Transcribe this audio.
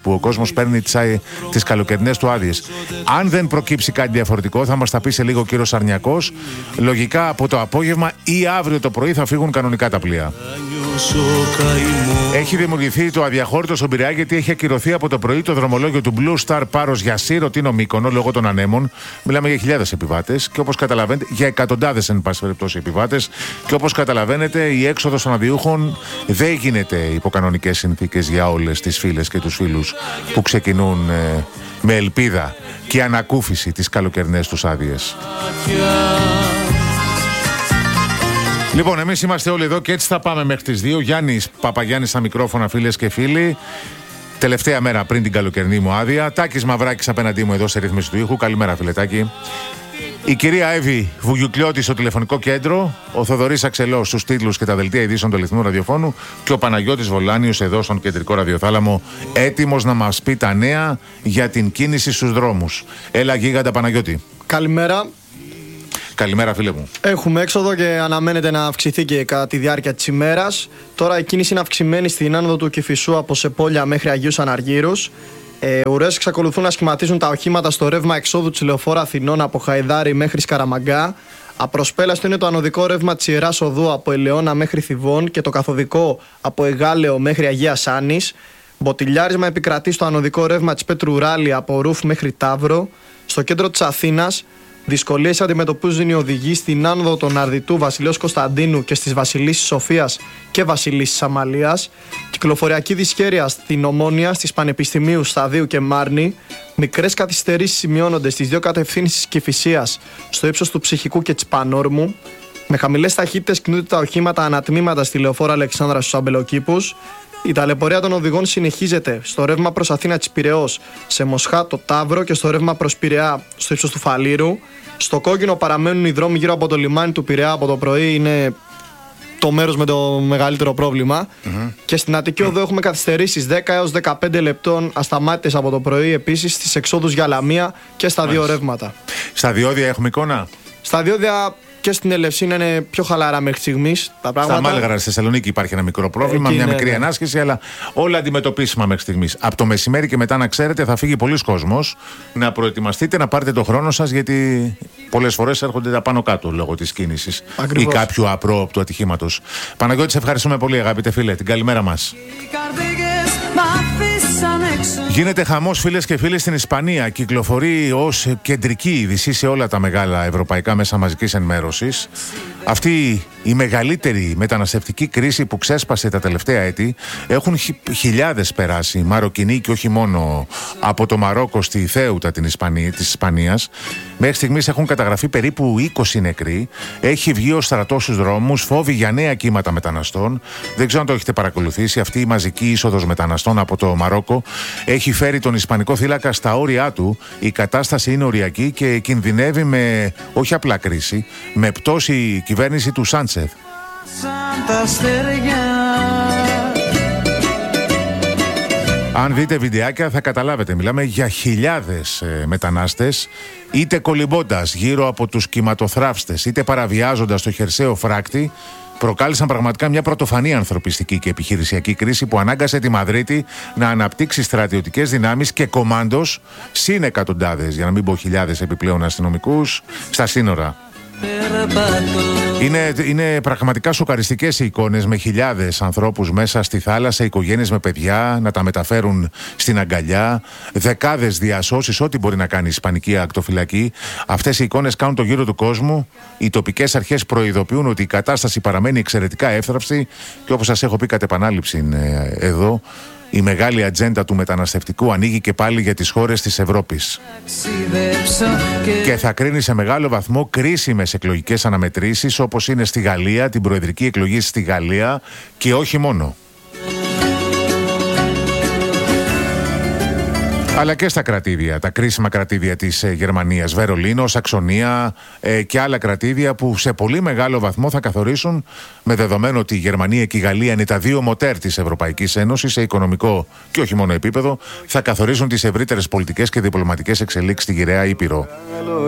που ο κόσμος παίρνει τις καλοκαιρινές του άδειες. Αν δεν προκύψει κάτι διαφορετικό, θα μας τα πει σε λίγο ο κύριος Αρνιακός. Λογικά από το απόγευμα ή αύριο το πρωί θα φύγουν κανονικά τα πλοία. Έχει δημιουργηθεί το αδιαχώρητο στον Πειραιά, γιατί έχει ακυρωθεί από το πρωί το δρομολόγιο του Blue Star Πάρος για Σύρο Τίνο Μύκονο λόγω των ανέμων. Μιλάμε για χιλιάδες επιβάτες και όπως καταλαβαίνετε, για εκατοντάδες εν πάση περιπτώσει επιβάτες. Και όπως καταλαβαίνετε, η έξοδος των αδιούχων δεν γίνεται υπό κανονικές συνθήκες για όλες τις φίλες και τους φίλους που ξεκινούν με ελπίδα και ανακούφιση τις καλοκαιρινές τους άδειες. Λοιπόν, εμείς είμαστε όλοι εδώ και έτσι θα πάμε μέχρι τις 2. Γιάννης Παπαγιάννης στα μικρόφωνα, φίλες και φίλοι. Τελευταία μέρα πριν την καλοκαιρινή μου άδεια. Τάκης Μαυράκης απέναντί μου εδώ σε ρύθμιση του ήχου. Καλημέρα, φίλε Τάκη. Η κυρία Εύη Βουγιουκλιώτη στο τηλεφωνικό κέντρο. Ο Θοδωρής Αξελός στους τίτλους και τα δελτία ειδήσεων του Αληθινού Ραδιοφώνου. Και ο Παναγιώτης Βολάνιος εδώ στον κεντρικό ραδιοθάλαμο, έτοιμος να μας πει τα νέα για την κίνηση στους δρόμους. Έλα, γίγαντα Παναγιώτη. Καλημέρα. Καλημέρα, φίλε μου. Έχουμε έξοδο και αναμένεται να αυξηθεί και κατά τη διάρκεια της ημέρας. Τώρα η κίνηση είναι αυξημένη στην άνοδο του Κηφισού από Σεπόλια μέχρι Αγίους Αναργύρους. Ουρές εξακολουθούν να σχηματίζουν τα οχήματα στο ρεύμα εξόδου της Λεωφόρου Αθηνών από Χαϊδάρη μέχρι Σκαραμαγκά. Απροσπέλαστο είναι το ανωδικό ρεύμα της Ιεράς Οδού από Ελαιώνα μέχρι Θηβών και το καθοδικό από Εγάλεο μέχρι Αγία Σάνης. Μποτιλιάρισμα επικρατεί στο ανωδικό ρεύμα της Πέτρου Ράλη από Ρούφ μέχρι Ταύρο. Στο κέντρο της Αθήνας, δυσκολίες αντιμετωπίζουν οι οδηγοί στην άνοδο των Αρδιτού Βασιλέως Κωνσταντίνου και στις Βασιλίσσης Σοφίας και Βασιλίσσης Αμαλίας. Κυκλοφοριακή δυσχέρεια στην Ομόνια, στις Πανεπιστημίου Σταδίου και Μάρνη. Μικρές καθυστερήσεις σημειώνονται στις δύο κατευθύνσεις Κηφισίας, στο ύψος του Ψυχικού και της Πανόρμου. Με χαμηλές ταχύτητες κινούνται τα οχήματα ανατμήματα στη Λεωφόρο Αλεξάνδρα στους Αμπελοκήπους. Η ταλαιπωρία των οδηγών συνεχίζεται στο ρεύμα προς Αθήνα της Πειραιώς, σε Μοσχά το Ταύρο και στο ρεύμα προς Πειραιά στο ύψος του Φαλήρου. Στο κόκκινο παραμένουν οι δρόμοι γύρω από το λιμάνι του Πειραιά από το πρωί, είναι το μέρος με το μεγαλύτερο πρόβλημα. Και στην Αττική Οδό έχουμε καθυστερήσεις 10 έως 15 λεπτών ασταμάτητες από το πρωί, επίσης στις εξόδους για Λαμία και στα δύο ρεύματα. Στα διόδια έχουμε εικόνα? Στα διόδια και στην Ελευσίνα είναι πιο χαλαρά μέχρι στιγμής τα πράγματα. Στα Μάλγαρα, στη Θεσσαλονίκη υπάρχει ένα μικρό πρόβλημα, μια μικρή ανάσχεση, αλλά όλα αντιμετωπίσιμα μέχρι στιγμής. Από το μεσημέρι και μετά, να ξέρετε, θα φύγει πολλοί κόσμος. Να προετοιμαστείτε, να πάρετε το χρόνο σας, γιατί πολλές φορές έρχονται τα πάνω κάτω λόγω της κίνησης ή κάποιου απρόοπτου ατυχήματος. Παναγιώτη, σε ευχαριστούμε πολύ, αγαπητέ φίλε. Την καλημέρα μας. Γίνεται χαμός, φίλες και φίλοι, στην Ισπανία. Κυκλοφορεί ως κεντρική είδηση σε όλα τα μεγάλα ευρωπαϊκά μέσα μαζικής ενημέρωσης. Αυτή η μεγαλύτερη μεταναστευτική κρίση που ξέσπασε τα τελευταία έτη. Έχουν χιλιάδες περάσει Μαροκινοί και όχι μόνο από το Μαρόκο στη Θέουτα της Ισπανίας. Μέχρι στιγμής έχουν καταγραφεί περίπου 20 νεκροί. Έχει βγει ο στρατός στους δρόμους, φόβοι για νέα κύματα μεταναστών. Δεν ξέρω αν το έχετε παρακολουθήσει. Αυτή η μαζική είσοδος μεταναστών από το Μαρόκο έχει φέρει τον Ισπανικό θύλακα στα όρια του. Η κατάσταση είναι οριακή και κινδυνεύει με όχι απλά κρίση, με πτώση η κυβέρνηση του Σάντσεθ. Αν δείτε βιντεάκια θα καταλάβετε, μιλάμε για χιλιάδες μετανάστες, είτε κολυμπώντας γύρω από τους κυματοθράυστες, είτε παραβιάζοντας το χερσαίο φράκτη. Προκάλεσαν πραγματικά μια πρωτοφανή ανθρωπιστική και επιχειρησιακή κρίση που ανάγκασε τη Μαδρίτη να αναπτύξει στρατιωτικές δυνάμεις και κομάντος, συν εκατοντάδες, για να μην πω χιλιάδες επιπλέον αστυνομικούς, στα σύνορα. Είναι πραγματικά σοκαριστικές οι εικόνες, με χιλιάδες ανθρώπους μέσα στη θάλασσα, οικογένειες με παιδιά να τα μεταφέρουν στην αγκαλιά, δεκάδες διασώσεις, ό,τι μπορεί να κάνει η Ισπανική ακτοφυλακή. Αυτές οι εικόνες κάνουν το γύρο του κόσμου. Οι τοπικές αρχές προειδοποιούν ότι η κατάσταση παραμένει εξαιρετικά εύθραυστη και, όπως σας έχω πει κατ' επανάληψη εδώ, η μεγάλη ατζέντα του μεταναστευτικού ανοίγει και πάλι για τις χώρες της Ευρώπης. Και θα κρίνει σε μεγάλο βαθμό κρίσιμες εκλογικές αναμετρήσεις, όπως είναι στη Γαλλία, την προεδρική εκλογή στη Γαλλία και όχι μόνο. Αλλά και στα κρατήδια, τα κρίσιμα κρατήδια της Γερμανίας, Βερολίνο, Σαξονία και άλλα κρατήδια που σε πολύ μεγάλο βαθμό θα καθορίσουν, με δεδομένο ότι η Γερμανία και η Γαλλία είναι τα δύο μοτέρ της Ευρωπαϊκής Ένωσης σε οικονομικό και όχι μόνο επίπεδο, θα καθορίσουν τις ευρύτερες πολιτικές και διπλωματικές εξελίξεις στη γυραιά Ήπειρο.